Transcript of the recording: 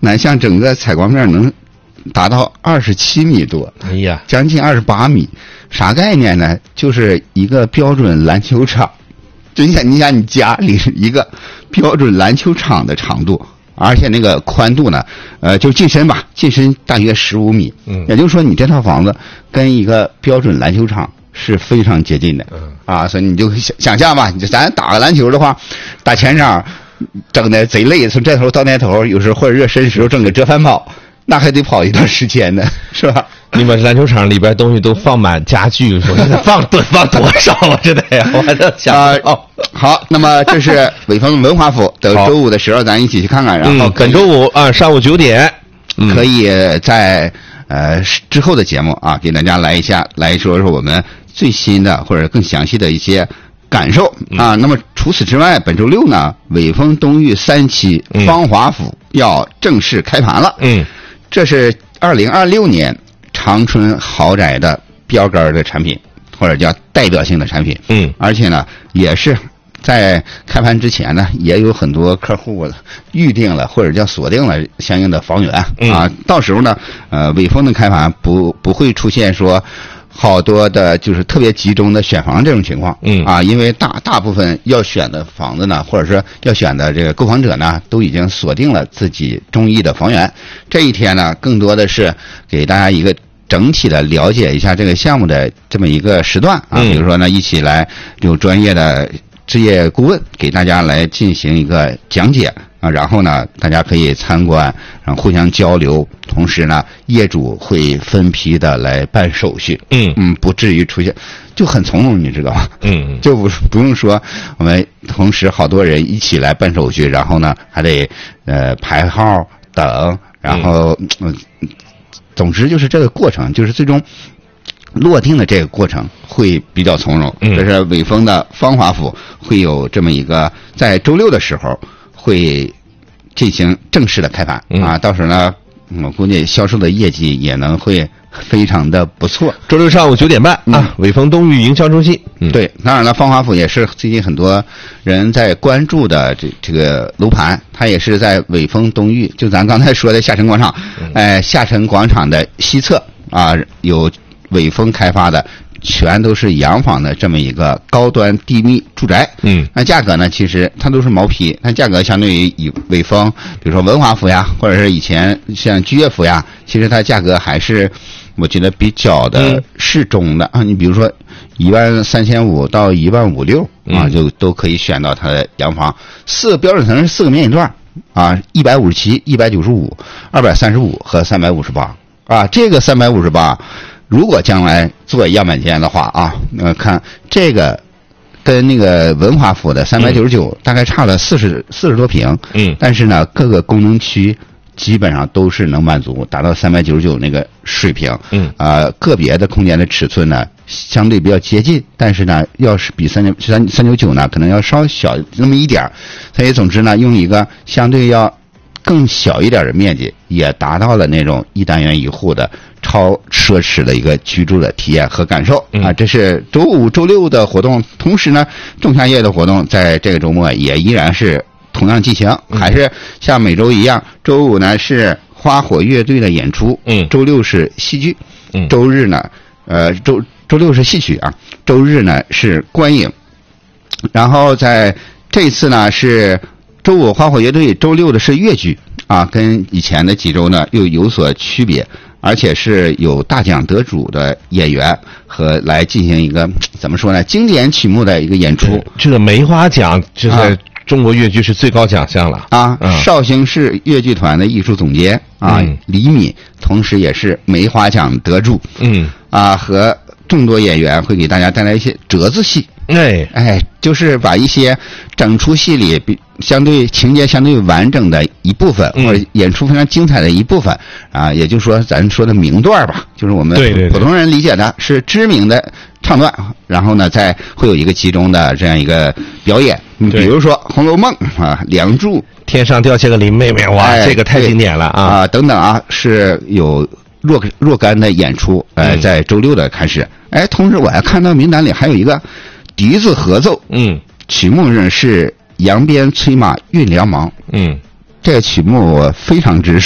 南向整个采光面能达到27米多， 哎呀， 将近28米。啥概念呢？就是一个标准篮球场，就你想你家里一个标准篮球场的长度，而且那个宽度呢，就进深吧，进深大约15米。也就是说你这套房子跟一个标准篮球场是非常接近的。所以你就想象吧，咱打个篮球的话，打前场整的贼累，从这头到那头，有时候或者热身时候整个折返跑，那还得跑一段时间呢，是吧？ 你把篮球场里边东西都放满家具，说放多少啊？这得我这想好，那么这是潍坊文华府，等周五的时候咱一起去看看，然后本周五上午9点， 可以在之后的节目给大家来说说我们最新的或者更详细的一些感受那么除此之外，本周六呢，潍坊东域3期芳华府要正式开盘了。这是2026年长春豪宅的标杆的产品，或者叫代表性的产品。而且呢，也是在开盘之前呢，也有很多客户预定了或者叫锁定了相应的房源到时候呢，潍坊的开盘不会出现说好多的就是特别集中的选房这种情况因为大部分要选的房子呢，或者说要选的这个购房者呢，都已经锁定了自己中意的房源。这一天呢，更多的是给大家一个整体的了解一下这个项目的这么一个时段比如说呢，一起来有专业的置业顾问给大家来进行一个讲解然后呢，大家可以参观，然后互相交流，同时呢，业主会分批的来办手续，不至于出现就很从容，你知道吗？就不用说我们同时好多人一起来办手续，然后呢还得排号等，然后总之就是这个过程，就是最终落定的这个过程会比较从容。这是潍坊的芳华府会有这么一个在周六的时候会进行正式的开盘到时候呢，我估计销售的业绩也能会非常的不错。 周六上午9点半潍坊东域营销中心。 对，当然了，芳华府也是最近很多人在关注的这个楼盘，它也是在潍坊东域，就咱刚才说的下沉广场，下沉广场的西侧有潍坊开发的。全都是洋房的这么一个高端地密住宅，那价格呢，其实它都是毛坯，它价格相对于潍坊，比如说文华府呀，或者是以前像居悦府呀，其实它价格还是我觉得比较的适中的你比如说13500到15600就都可以选到它的洋房。4个标准层是4个面积段157、195、235和358这个358。如果将来做样板间的话看这个跟那个文华府的399大概差了40多平，但是呢，各个功能区基本上都是能满足，达到399那个水平，个别的空间的尺寸呢相对比较接近，但是呢，要是比399呢可能要稍小那么一点，所以总之呢，用一个相对要更小一点的面积，也达到了那种1单元1户的超奢侈的一个居住的体验和感受这是周5、周6的活动。同时呢，仲夏夜的活动在这个周末也依然是同样进行，还是像每周一样，周5呢是花火乐队的演出，周6是戏剧，周日呢周6是戏曲周日呢是观影。然后在这一次呢是周5花火乐队，周6的是越剧跟以前的几周呢又有所区别，而且是有大奖得主的演员和来进行一个怎么说呢，经典曲目的一个演出。 这个梅花奖就是中国越剧是最高奖项了绍兴市越剧团的艺术总监李敏，同时也是梅花奖得主和众多演员会给大家带来一些折子戏。就是把一些整出戏里相对情节相对完整的一部分，或者演出非常精彩的一部分也就是说咱说的名段吧，就是我们普通人理解的是知名的唱段，然后呢再会有一个集中的这样一个表演。你比如说《红楼梦》梁祝天上掉下个林妹妹，哇，这个太经典了等等是有若干的演出在周6的开始。同时我还看到名单里还有一个笛子合奏，曲目是扬鞭催马运粮芒，这个曲目我非常之